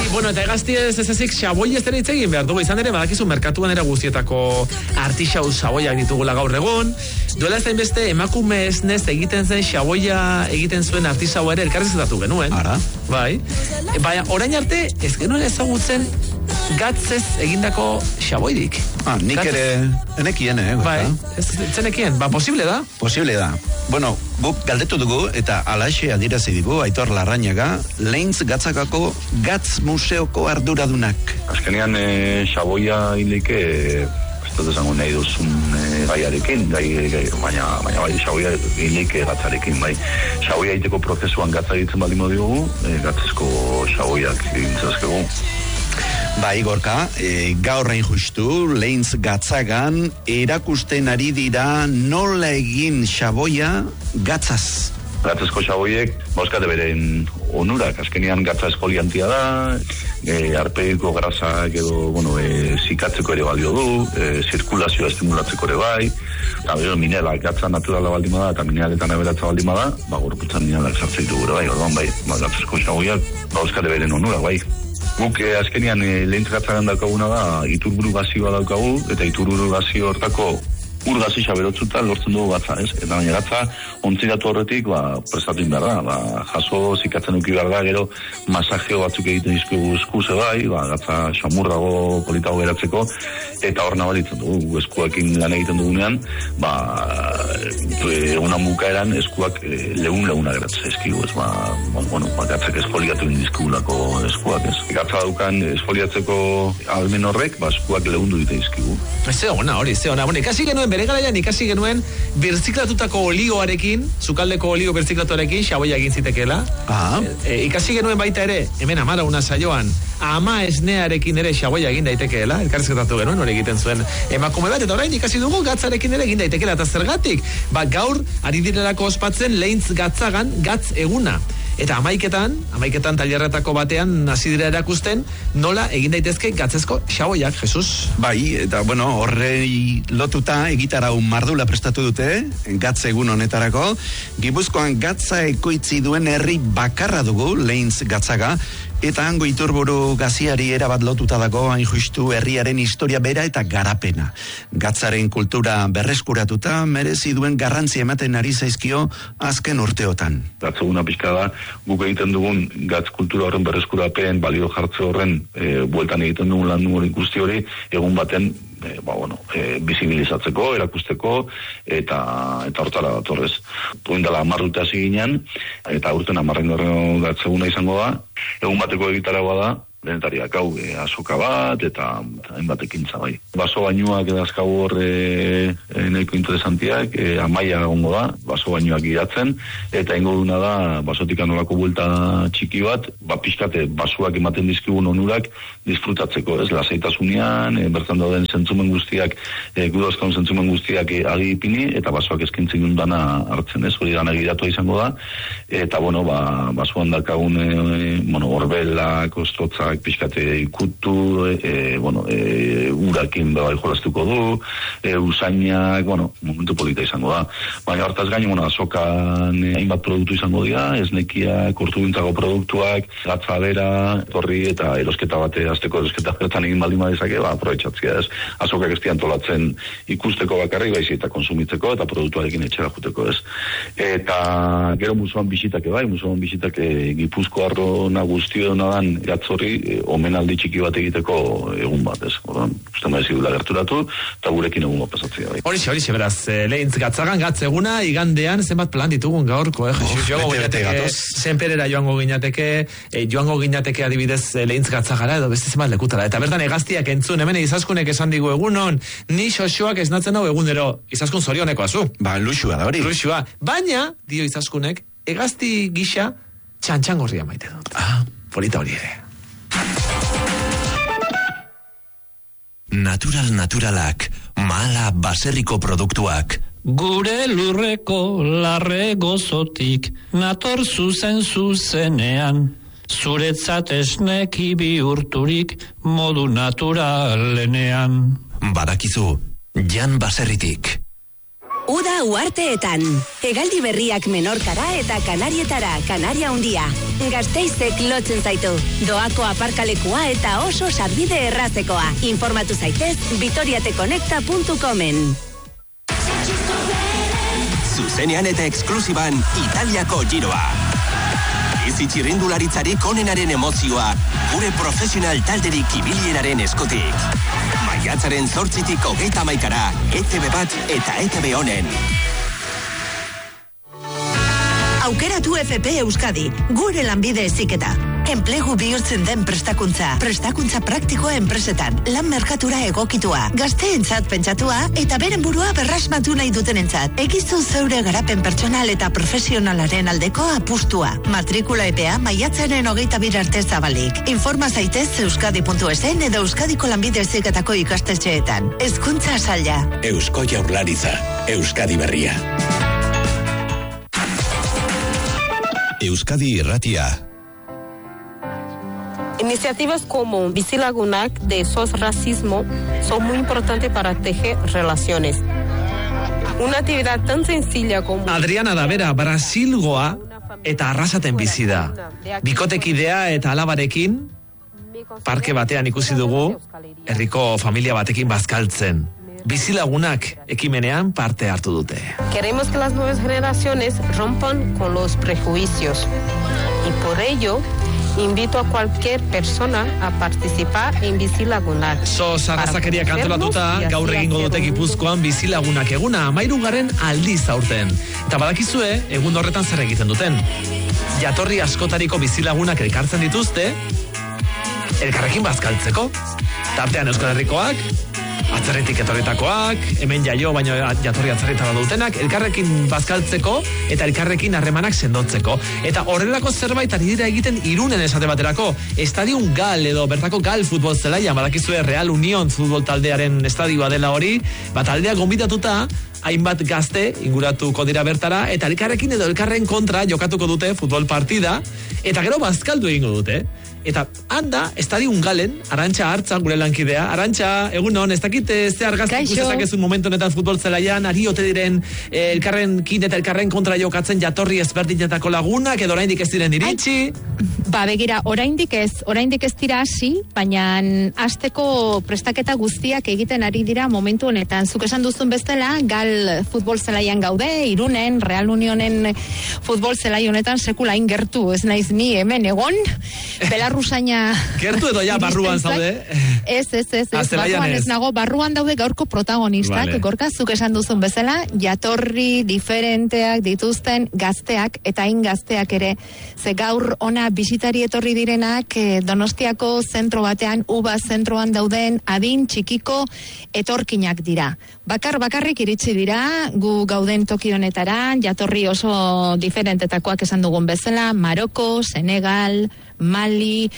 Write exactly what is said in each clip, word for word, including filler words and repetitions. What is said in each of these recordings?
bueno, eta egazti ez ez ezik xaboi ez dena itzegin behar dugu, izan ere, badakizu merkatuan era guztietako artisau xaboiak ditugula gaur egun, duela ez da inbeste emakume esnez egiten zen xaboia egiten zuen artisau ere elkarrizketatu genuen. Ara. Bai. E, bai, orain arte ez genuen ezagutzen gatzez egindako xaboirik. Ah, nik Gatzez... ere enekien, eh? Bai, ez zenekien, ba, posible da? Posible da. Bueno, guk galdetu dugu eta alaxe adierazi digu Aitor Larrañaga, Leintz Gatzagako Gatz Museoko arduradunak. Azkenean, e, xaboia hilike, ez dut esango nahi duzun e, gaiarekin, gai, gai, baina, baina bai, xaboia hilike gatzarekin, bai. Xaboia egiteko prozesuan gatza egiten bali modiogu, e, gatzezko xaboiak egintzazkegu. Bai, Gorka, e, gaur hain justu, Leintz Gatzagan erakusten ari dira nola egin xaboia gatzaz. Gatzezko xaboiek, bauskate beren onurak, azkenean gatza esfoliantia da, e, arpeiko grasak edo, bueno, e, zikatzeko ere balio du, e, zirkulazioa estimulatzeko ere bai, eta bero, minela, gatza naturala baldima da, eta mineraletan aberatza baldima da, ba, gorputzan mineralak sartzen ditugu bai, orduan bai, ba, gatzezko xaboiak, bauskate beren onurak, bai. Guk eh, azkenean eh, Leintz Gatzagan daukaguna da iturburu gazioa daukagu, eta iturburu gazio hortako urgazi xaberotzuta lortzen dugu gatza, ez? Eta baina gatza ontzigatu horretik, ba, prestatu behar da, ba, jaso zikatzen uki behar da, gero masajeo batzuk egiten izkigu eskuze bai, ba, gatza xamurrago politago geratzeko, eta hor nabaritzen dugu, eskuekin lan egiten dugunean, ba, egunan bukaeran eskuak e, leun-leuna geratzen eskigu, ez, ba, bueno, ba, gatzak esfoliatu indizkigulako eskuak, ez. Gatza daukan esfoliatzeko almen horrek, ba, eskuak leundu dite izkigu. Ez ona, hori, ze ona, bueno, ikasi genuen bere garaian ikasi genuen birziklatutako olioarekin, sukaldeko olio birziklatuarekin xaboia egin zitekeela. Ah. E, e, ikasi genuen baita ere, hemen amara una saioan, ama esnearekin ere xaboia egin daitekeela, elkarrizketatu genuen, hori egiten zuen emakume bat, eta orain ikasi dugu gatzarekin ere egin daitekeela, eta zergatik, ba gaur ari direlako ospatzen Leintz Gatzagan gatz eguna. Eta amaiketan, amaiketan tailerretako batean hasi dira erakusten nola egin daitezke gatzezko xaboiak, Jesus. Bai, eta bueno, horrei lotuta egitarau mardula prestatu dute, gatz egun honetarako. Gipuzkoan gatza ekoitzi duen herri bakarra dugu, Leintz Gatzaga, eta hango iturburu gaziari erabat lotuta dago hain justu herriaren historia bera eta garapena. Gatzaren kultura berreskuratuta merezi duen garrantzi ematen ari zaizkio azken urteotan. Gatzeguna pixka da, guk egiten dugun gatz kultura horren berreskurapen, balio jartze horren e, bueltan egiten dugun lan hori guzti hori, egun baten E, ba, bueno, e, bizibilizatzeko, erakusteko, eta eta hortara datorrez. Puin dela amarrute hasi ginen, eta urten amarren gorren gatzeguna izango da, egun bateko egitaragoa da, denetariak hau, e, azoka bat, eta hainbat ekintza bai. Baso bainuak edazkau hor e, e, nahiko interesantiak, e, amaia gongo da, baso bainuak iratzen, eta ingo duna da, basotik anolako buelta txiki bat, ba, pixkate, basuak ematen dizkigun onurak, disfrutatzeko, ez, lasaitasunean, e, bertan dauden zentzumen guztiak, e, gudozkaun zentzumen guztiak e, agipini, eta basoak eskintzen dana hartzen, ez, hori dana egiratua izango da, eta, bueno, ba, basuan dakagun, e, bueno, orbelak, ostotza, pixkate ikutu, e, bueno, e, urakin bai jolastuko du, e, usainak, bueno, momentu polita izango da. Baina hartaz gain, bueno, azokan e, hainbat produktu izango dira, esnekiak, urtugintzago produktuak, gatza bera, torri eta erosketa bate, azteko erosketa bertan egin baldin badezake, ba, aprobetxatzea ez. Azokak ez antolatzen ikusteko bakarrik, baizi eta konsumitzeko, eta produktuarekin etxera juteko ez. Eta gero musuan bisitake bai, musuan bisitake Gipuzko arro nagustio nadan gatzorri, omenaldi txiki bat egiteko egun bat, ez. Orduan, uste maiz idula gerturatu, eta gurekin egun bat pasatzea. Bai. Horixe, horixe, beraz, e, Leintz Gatzagan, gatz eguna, igandean, zenbat plan ditugun gaurko, eh, Jesus, oh, joango ginateke, zenperera joango ginateke, e, joango ginateke adibidez Leintz Gatzagara, edo beste zenbat lekutara. Eta bertan egaztiak entzun, hemen izaskunek esan digu egunon, ni xoxoak esnatzen hau egunero, izaskun zorioneko azu. Ba, luxua da hori. Luxua, baina, dio izaskunek, egazti gisa txantxangorria maite dut. Ah, polita hori ere. Natural naturalak, mala baserriko produktuak. Gure lurreko larre gozotik, nator zuzen zuzenean, zuretzat esneki bihurturik modu naturalenean. Badakizu, Jan Baserritik. Uda Uarteetan. Hegaldi berriak Menorkara eta Kanarietara, Kanaria Handia. Gasteizek lotzen zaitu. Doako aparkalekua eta oso sarbide errazekoa. Informatu zaitez vitoriateconecta puntu comen. Zuzenean eta eksklusiban Italiako giroa. Bizi txirrindularitzarik onenaren emozioa, gure profesional talderik ibilieraren eskutik. Maiatzaren zortzitik hogeita hamaikara, E T B bat eta E T B honen. Aukeratu F P Euskadi, gure lanbide heziketa. Enplegu bihurtzen den prestakuntza. Prestakuntza praktikoa enpresetan, lan merkatura egokitua, gazteentzat pentsatua eta beren burua berrasmatu nahi dutenentzat. Egizu zeure garapen pertsonal eta profesionalaren aldeko apustua. Matrikula epea maiatzaren hogeita bir arte zabalik. Informa zaitez euskadi puntu esen edo Euskadiko lanbide heziketako ikastetxeetan. Hezkuntza saila. Eusko Jaurlaritza, Euskadi berria. Euskadi Irratia. Iniciativas como Bizilagunak de S O S Racismo son muy importantes para tejer relaciones. Una actividad tan sencilla como... Adriana da bera, Brasilgoa eta arrasaten bizi da. Bikotekidea eta alabarekin, parke batean ikusi dugu, herriko familia batekin bazkaltzen. Bizilagunak ekimenean parte hartu dute. Queremos que las nuevas generaciones rompan con los prejuicios. Y por ello... invito a cualquier persona a participar en Bizilagunak. Sos arrazakeriak antolatuta, gaur egingo dute Gipuzkoan Bizilagunak eguna, amairugarren aldiz aurten. Eta badakizue, egun horretan zer egiten duten. Jatorri askotariko bizilagunak elkartzen dituzte, elkarrekin bazkaltzeko. Tartean Euskal Herrikoak, atzerritik etorritakoak, hemen jaio baino jatorri atzerritara dutenak, elkarrekin bazkaltzeko eta elkarrekin harremanak sendotzeko. Eta horrelako zerbait ari dira egiten Irunen esate baterako. Estadion Gal edo bertako Gal futbol zelaian, badakizue Real Union futbol taldearen estadioa dela hori, bat aldea gonbidatuta, hainbat gazte inguratuko dira bertara, eta elkarrekin edo elkarren kontra jokatuko dute futbol partida, eta gero bazkaldu egingo dute. Eta handa, Estadion Galen, Arantxa Hartza, gure lankidea. Arantxa, egun hon, ez dakit ze argazki ikusetak ez un momentu honetan futbol zelaian, ari ote diren eh, elkarren kin eta elkarren kontra jokatzen jatorri ezberdinetako lagunak, edo oraindik ez diren iritsi? Ba, begira, oraindik ez, oraindik ez dira hasi, baina hasteko prestaketa guztiak egiten ari dira momentu honetan. Zuk esan duzun bezala, Gal futbol zelaian gaude, Irunen, Real Unionen futbol zelai honetan sekulain gertu, ez naiz ni hemen egon, Belarrusaina... Gertu edo ja barruan zaude? Ez, ez, ez, ez, barruan ez nago, barruan daude gaurko protagonistak, vale. Gorka, zuk esan duzun bezala, jatorri diferenteak dituzten gazteak, eta hain gazteak ere, ze gaur ona bisitari etorri direnak, eh, Donostiako zentro batean, Uba zentroan dauden adin txikiko etorkinak dira. Bakar bakarrik iritsi dira, gu gauden toki honetara, jatorri oso diferentetakoak esan dugun bezala, Maroko, Senegal, Mali,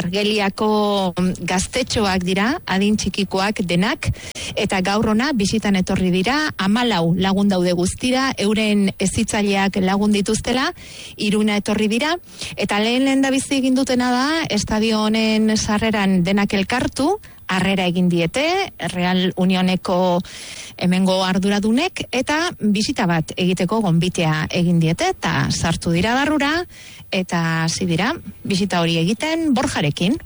Argeliako gaztetxoak dira, adin txikikoak denak, eta gaur ona bisitan etorri dira, hamalau lagun daude guztira, euren hezitzaileak lagun dituztela, Iruna etorri dira, eta lehen lehen da bizi egin dutena da, estadio honen sarreran denak elkartu, harrera egin diete, Real Unioneko hemengo arduradunek, eta bisita bat egiteko gonbitea egin diete, eta sartu dira barrura, eta hasi dira, bisita hori egiten Borjarekin.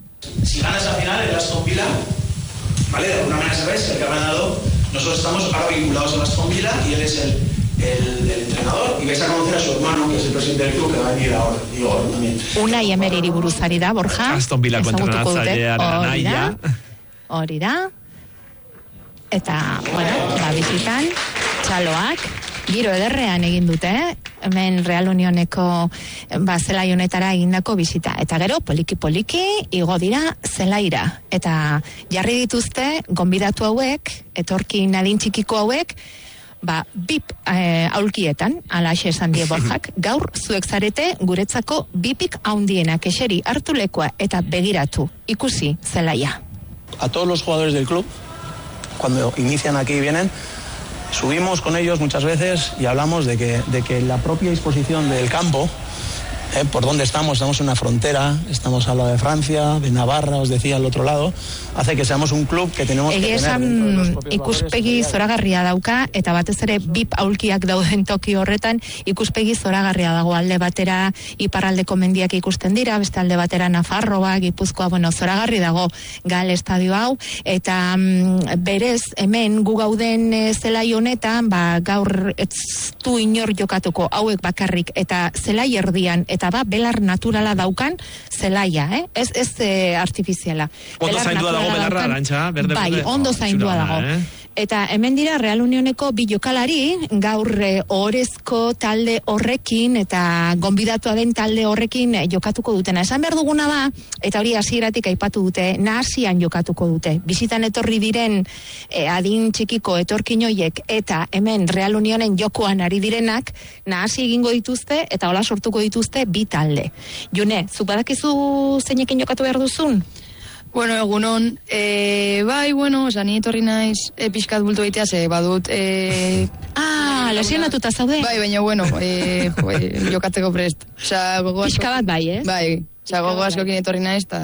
Si ganas al final el Aston Villa, ¿vale? De alguna manera sabéis el que ha ganado, nosotros estamos ahora vinculados al Aston Villa y él es el, el, el entrenador, y vais a conocer a su hermano, que es el presidente del club, que va a venir ahora, y ahora también. Unai Emeriri buruz ari da, Borja. Aston Villa kontratzailearen anaia. Hori da. Eta, bueno, ba, bizitan, txaloak, giro ederrean egin dute, eh? Hemen Real Unioneko ba, zelai honetara egindako bisita. Eta gero, poliki-poliki, igo dira zelaira. Eta jarri dituzte, gonbidatu hauek, etorkin adin txikiko hauek, ba, bip eh, aulkietan, alaxe esan die Borjak, gaur zuek zarete guretzako bipik haundienak eseri hartu lekoa eta begiratu, ikusi zelaia. A todos los jugadores del club, cuando inician aquí y vienen, subimos con ellos muchas veces y hablamos de que, de que la propia disposición del campo eh, por dónde estamos, estamos en una frontera, estamos al lado de Francia, de Navarra, os decía, al otro lado, hace que seamos un club que tenemos que tener dentro de los propios ikuspegi zoragarria dauka, eta batez ere bip aulkiak dauden toki horretan, ikuspegi zoragarria dago alde batera iparraldeko mendiak ikusten dira, beste alde batera Nafarroa, Gipuzkoa, bueno, zoragarri dago gal estadio hau, eta mm, berez, hemen gu gauden e, zelai honetan, ba, gaur ez du inor jokatuko hauek bakarrik, eta zelai erdian, eta ba, belar naturala daukan zelaia, eh? Ez, ez e, artifiziala. Ondo zaindua dago belarra, Arantxa, berde, bai, berde. ondo Oh, zaindua txura, dago. eh? Eta hemen dira Real Unioneko bi jokalari, gaur eh, ohorezko talde horrekin eta gonbidatua den talde horrekin eh, jokatuko dutena. Esan behar duguna da, eta hori hasieratik aipatu dute, nahasian jokatuko dute. Bizitan etorri diren eh, adin txikiko etorkin hoiek eta hemen Real Unionen jokoan ari direnak, nahasi egingo dituzte eta hola sortuko dituzte bi talde. June, zuk badakizu zeinekin jokatu behar duzun? Bueno, egunon, e, bai, bueno, oza, ni etorri naiz e, pixkat bultu egitea, ze badut... E, ah, lesionatuta zaude? Bai, baina, bueno, e, pues, jokatzeko prest. Oza, gogo asko... Pixka bat bai, ez? Bai, oza, gogo askokin etorri naiz, eta...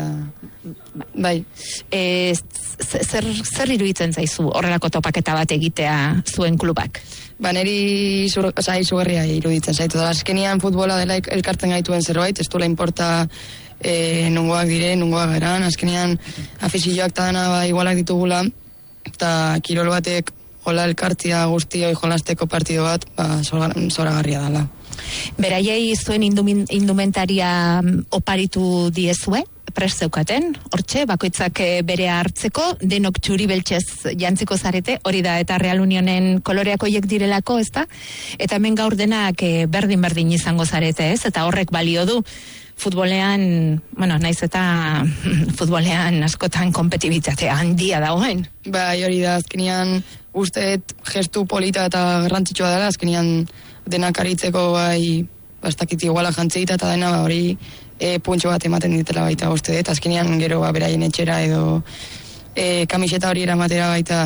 Bai. E, zer, zer iruditzen zaizu horrelako topaketa bat egitea zuen klubak? Ba, neri izur, oza, izugarria iruditzen zaitu. Da, azkenian futbola dela elkartzen gaituen zerbait, ez duela importa... E, nungoak dire, nungoak geran, azkenean afizioak eta dana ba, igualak ditugula, eta kirol batek hola elkartzia guztioi jolasteko partido bat, ba, zoragarria dela. Beraiei zuen indumin, indumentaria oparitu diezue, prest zeukaten, hortxe, bakoitzak bere hartzeko, denok txuri beltxez jantziko zarete, hori da, eta Real Unionen koloreak hoiek direlako, ez da? Eta hemen gaur denak berdin-berdin izango zarete, ez? Eta horrek balio du. Futbolean, bueno, naiz eta futbolean askotan kompetibitatea handia dagoen. Bai, hori da, azkenean usteet gestu polita eta garrantzitsua dela, azkenean denak aritzeko bai, bastakit iguala jantzita eta dena, ba, hori e, puntxo bat ematen ditela baita usteet, azkenean gero ba, beraien etxera edo e, kamiseta hori eramatera baita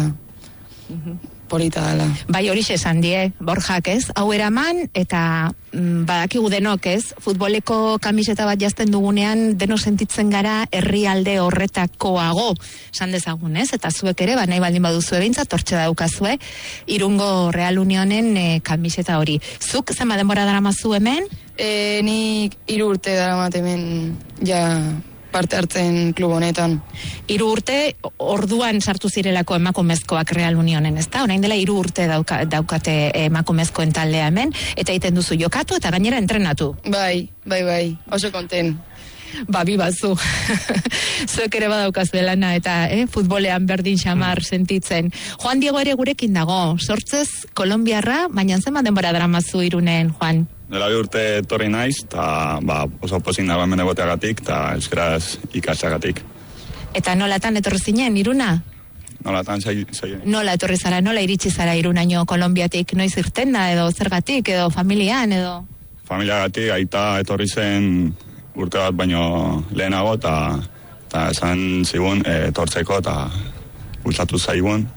polita dela. Bai, hori esan die, Borjak, ez? Hau eraman, eta mm, badakigu denok, ez? Futboleko kamiseta bat jazten dugunean, deno sentitzen gara herrialde horretakoago, esan dezagun, ez? Eta zuek ere, ba, nahi baldin baduzu ebintza, tortxe daukazue, Irungo Real Unionen e, kamiseta hori. Zuk, zenba denbora daramazu hemen? E, nik hiru urte daramat hemen, ja... parte hartzen klub honetan. Hiru urte orduan sartu zirelako emakumezkoak Real Unionen, ezta? Orain dela hiru urte dauka, daukate emakumezkoen taldea hemen, eta egiten duzu jokatu eta gainera entrenatu. Bai, bai, bai, oso konten. Ba, bi batzu. Zuek ere badaukazu lana eta eh, futbolean berdin xamar sentitzen. Juan Diego ere gurekin dago, sortzez Kolombiarra, baina zenbat denbora daramazu Irunen, Juan? Dela bi urte etorri naiz, eta ba, oso pozik nago hemen egoteagatik, eta euskaraz ikasagatik. Eta nolatan etorri zinen, Iruna? Nolatan zai... zai... Nola etorri zara, nola iritsi zara Irunaino Kolombiatik, noiz irten da, edo zergatik, edo familian, edo... Familiagatik, aita etorri zen urte bat baino lehenago, eta esan zigun etortzeko, eta bultzatu zaigun.